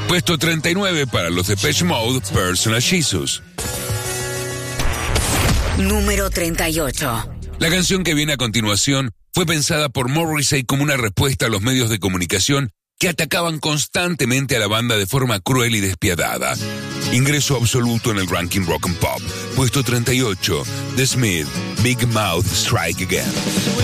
Puesto 39 para los Depeche Mode, Personal Jesus. Número 38. La canción que viene a continuación fue pensada por Morrissey como una respuesta a los medios de comunicación que atacaban constantemente a la banda de forma cruel y despiadada. Ingreso absoluto en el ranking Rock and Pop. Puesto 38, The Smith, Big Mouth Strike Again.